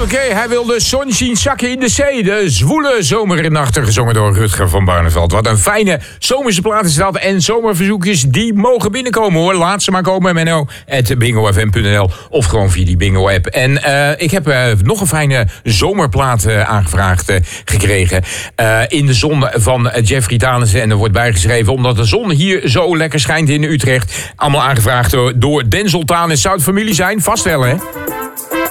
Oké, hij wil de zon zien zakken in de zee. De zwoele zomernachten, gezongen door Rutger van Barneveld. Wat een fijne zomerse plaat is dat. En zomerverzoekjes, die mogen binnenkomen hoor. Laat ze maar komen, menno@bingofm.nl of gewoon via die Bingo-app. En ik heb nog een fijne zomerplaat aangevraagd gekregen. In de zon van Jeffrey Danissen. En er wordt bijgeschreven, omdat de zon hier zo lekker schijnt in Utrecht. Allemaal aangevraagd door Den Sultan en Zout familie zijn. Vast wel, hè?